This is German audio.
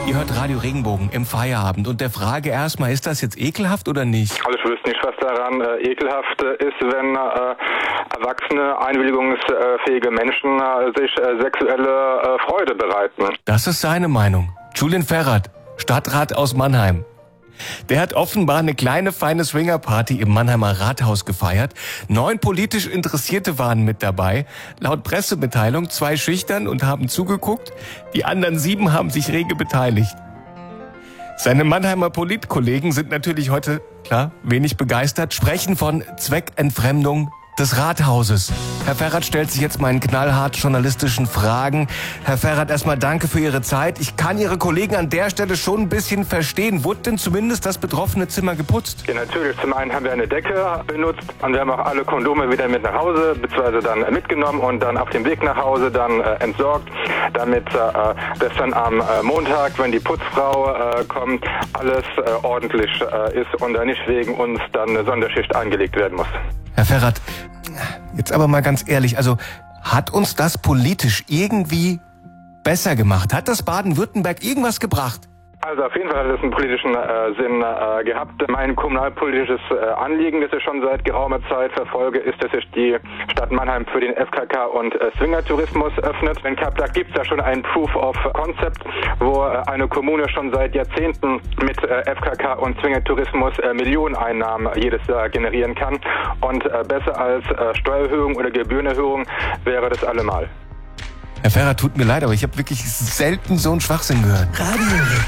Ihr hört Radio Regenbogen im Feierabend und der Frage erstmal, ist das jetzt ekelhaft oder nicht? Also ich wüsste nicht, was daran ekelhaft ist, wenn erwachsene, einwilligungsfähige Menschen sich sexuelle Freude bereiten. Das ist seine Meinung. Julian Ferrat, Stadtrat aus Mannheim. Der hat offenbar eine kleine, feine Swingerparty im Mannheimer Rathaus gefeiert. 9 politisch Interessierte waren mit dabei. Laut Pressemitteilung 2 schüchtern und haben zugeguckt. Die anderen 7 haben sich rege beteiligt. Seine Mannheimer Politkollegen sind natürlich heute, klar, wenig begeistert, sprechen von Zweckentfremdung des Rathauses. Herr Ferrat stellt sich jetzt meinen knallhart journalistischen Fragen. Herr Ferrat, erstmal danke für Ihre Zeit. Ich kann Ihre Kollegen an der Stelle schon ein bisschen verstehen. Wurde denn zumindest das betroffene Zimmer geputzt? Ja, natürlich. Zum einen haben wir eine Decke benutzt und wir haben auch alle Kondome wieder mit nach Hause, beziehungsweise dann mitgenommen und dann auf dem Weg nach Hause dann entsorgt, damit das dann am Montag, wenn die Putzfrau kommt, alles ordentlich ist und dann nicht wegen uns dann eine Sonderschicht eingelegt werden muss. Herr Ferrat, jetzt aber mal ganz ehrlich, also hat uns das politisch irgendwie besser gemacht? Hat das Baden-Württemberg irgendwas gebracht? Also auf jeden Fall hat es einen politischen Sinn gehabt. Mein kommunalpolitisches Anliegen, das ich schon seit geraumer Zeit verfolge, ist, dass sich die Stadt Mannheim für den FKK und Swingertourismus öffnet. In Kapstadt gibt es ja schon ein Proof of Concept, wo eine Kommune schon seit Jahrzehnten mit FKK und Swingertourismus Millioneneinnahmen jedes Jahr generieren kann. Und besser als Steuererhöhung oder Gebührenerhöhung wäre das allemal. Herr Ferrat, tut mir leid, aber ich habe wirklich selten so einen Schwachsinn gehört. Radio